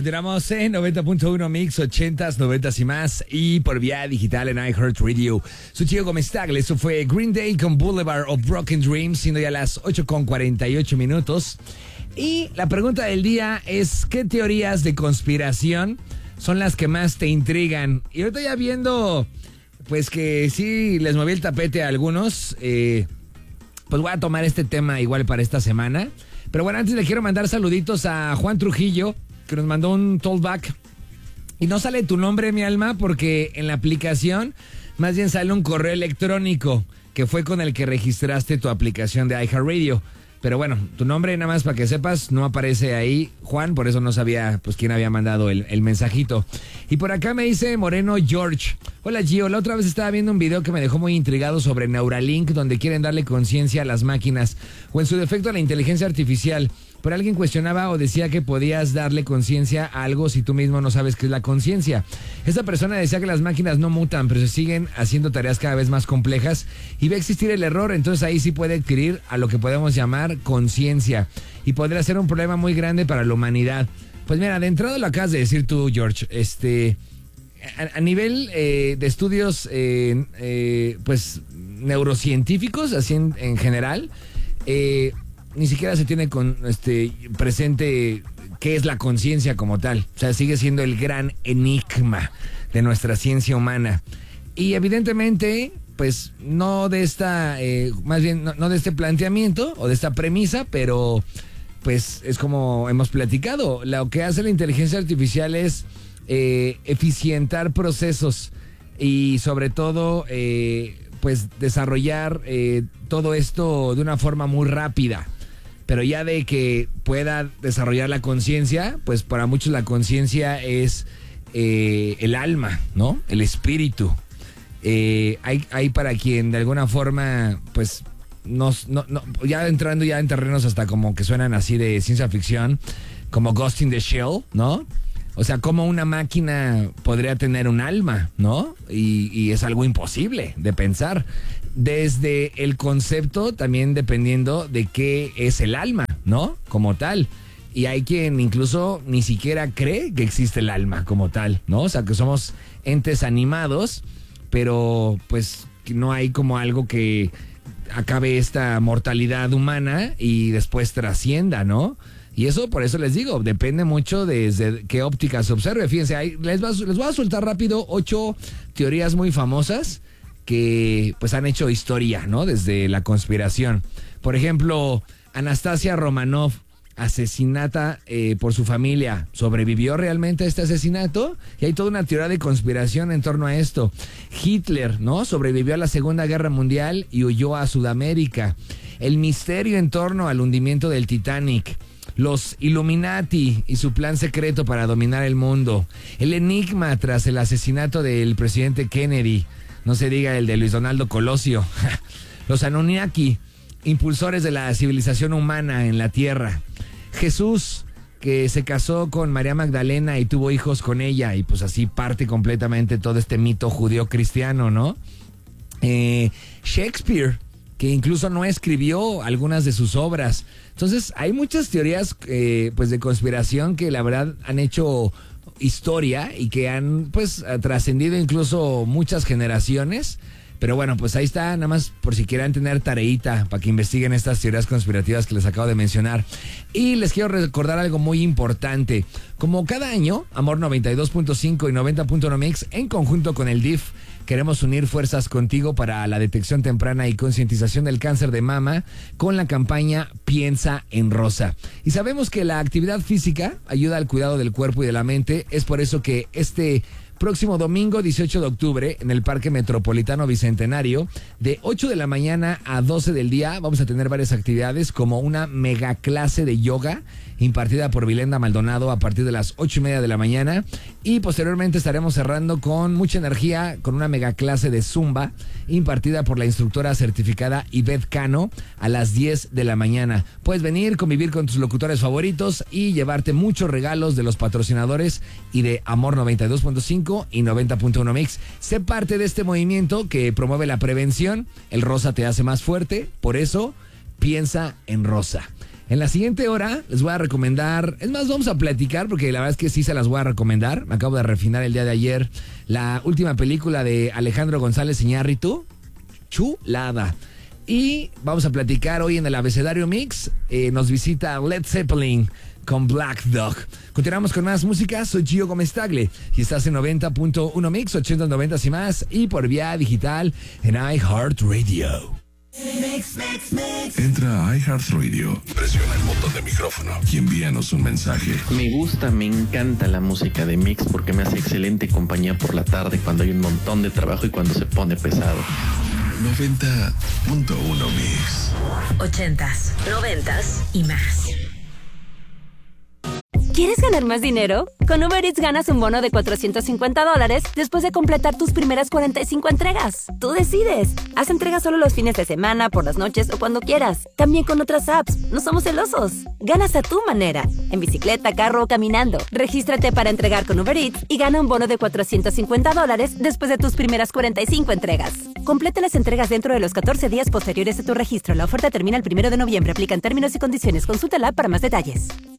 Continuamos en 90.1 Mix, 80s, 90s y más. Y por vía digital en iHeartRadio. Soy Chico Gómez Tagle. Eso fue Green Day con Boulevard of Broken Dreams, siendo ya las 8:48. Y la pregunta del día es: ¿qué teorías de conspiración son las que más te intrigan? Y ahorita ya viendo, pues que sí les moví el tapete a algunos, pues voy a tomar este tema igual para esta semana. Pero bueno, antes le quiero mandar saluditos a Juan Trujillo, que nos mandó un tollback. Y no sale tu nombre, mi alma, porque en la aplicación más bien sale un correo electrónico que fue con el que registraste tu aplicación de iHeartRadio. Pero bueno, tu nombre, nada más para que sepas, no aparece ahí, Juan, por eso no sabía pues quién había mandado el mensajito. Y por acá me dice Moreno George: hola Gio, la otra vez estaba viendo un video que me dejó muy intrigado sobre Neuralink, donde quieren darle conciencia a las máquinas, o en su defecto a la inteligencia artificial. Pero alguien cuestionaba o decía que podías darle conciencia a algo si tú mismo no sabes qué es la conciencia. Esta persona decía que las máquinas no mutan, pero se siguen haciendo tareas cada vez más complejas y va a existir el error, entonces ahí sí puede adquirir a lo que podemos llamar conciencia y podría ser un problema muy grande para la humanidad. Pues mira, de entrada lo acabas de decir tú, George, a nivel de estudios pues neurocientíficos, así en general, ni siquiera se tiene presente qué es la conciencia como tal. O sea, sigue siendo el gran enigma de nuestra ciencia humana. Y evidentemente, pues no de esta, más bien no de este planteamiento o de esta premisa, pero pues es como hemos platicado. Lo que hace la inteligencia artificial es eficientar procesos y sobre todo pues desarrollar todo esto de una forma muy rápida. Pero ya de que pueda desarrollar la conciencia, pues para muchos la conciencia es el alma, ¿no? El espíritu. Hay para quien de alguna forma, pues, no, ya entrando ya en terrenos hasta como que suenan así de ciencia ficción, como Ghost in the Shell, ¿no? O sea, como una máquina podría tener un alma, ¿no? Y es algo imposible de pensar. Desde el concepto, también dependiendo de qué es el alma, ¿no? Como tal. Y hay quien incluso ni siquiera cree que existe el alma como tal, ¿no? O sea, que somos entes animados, pero pues no hay como algo que acabe esta mortalidad humana y después trascienda, ¿no? Y eso, por eso les digo, depende mucho desde qué óptica se observe. Fíjense, ahí les voy a soltar rápido 8 teorías muy famosas que pues han hecho historia, ¿no? Desde la conspiración. Por ejemplo, Anastasia Romanov, asesinada por su familia. ¿Sobrevivió realmente a este asesinato? Y hay toda una teoría de conspiración en torno a esto. Hitler, ¿no? Sobrevivió a la Segunda Guerra Mundial y huyó a Sudamérica. El misterio en torno al hundimiento del Titanic. Los Illuminati y su plan secreto para dominar el mundo. El enigma tras el asesinato del presidente Kennedy. No se diga el de Luis Donaldo Colosio. Los Anunnaki, impulsores de la civilización humana en la Tierra. Jesús, que se casó con María Magdalena y tuvo hijos con ella. Y pues así parte completamente todo este mito judío-cristiano, ¿no? Shakespeare, que incluso no escribió algunas de sus obras. Entonces, hay muchas teorías pues de conspiración que la verdad han hecho historia y que han pues trascendido incluso muchas generaciones. Pero bueno, pues ahí está, nada más por si quieran tener tareita para que investiguen estas teorías conspirativas que les acabo de mencionar. Y les quiero recordar algo muy importante. Como cada año, Amor 92.5 y 90.1 Mix, en conjunto con el DIF, queremos unir fuerzas contigo para la detección temprana y concientización del cáncer de mama con la campaña Piensa en Rosa. Y sabemos que la actividad física ayuda al cuidado del cuerpo y de la mente. Es por eso que este próximo domingo 18 de octubre en el Parque Metropolitano Bicentenario, de 8 de la mañana a 12 del día, vamos a tener varias actividades como una mega clase de yoga impartida por Vilenda Maldonado a partir de las 8:30 de la mañana, y posteriormente estaremos cerrando con mucha energía con una mega clase de Zumba impartida por la instructora certificada Ivette Cano a las 10 de la mañana. Puedes venir, convivir con tus locutores favoritos y llevarte muchos regalos de los patrocinadores y de Amor 92.5 y 90.1 Mix. Sé parte de este movimiento que promueve la prevención. El rosa te hace más fuerte, por eso piensa en rosa. En la siguiente hora les voy a recomendar, es más, vamos a platicar porque la verdad es que sí se las voy a recomendar. Me acabo de refinar el día de ayer la última película de Alejandro González Iñárritu, chulada. Y vamos a platicar hoy en el Abecedario Mix, nos visita Led Zeppelin con Black Dog. Continuamos con más música, soy Gio Gómez Tagle y estás en 90.1 Mix, 80, 90 y más, y por vía digital en iHeartRadio. Entra a iHeartRadio, presiona el botón de micrófono y envíanos un mensaje. Me encanta la música de Mix porque me hace excelente compañía por la tarde cuando hay un montón de trabajo y cuando se pone pesado. 90.1 Mix. 80s, 90s y más. ¿Quieres ganar más dinero? Con Uber Eats ganas un bono de $450 después de completar tus primeras 45 entregas. Tú decides. Haz entregas solo los fines de semana, por las noches o cuando quieras. También con otras apps. No somos celosos. Ganas a tu manera. En bicicleta, carro o caminando. Regístrate para entregar con Uber Eats y gana un bono de $450 después de tus primeras 45 entregas. Completa las entregas dentro de los 14 días posteriores a tu registro. La oferta termina el 1 de noviembre. Aplican términos y condiciones. Consulta la app para más detalles.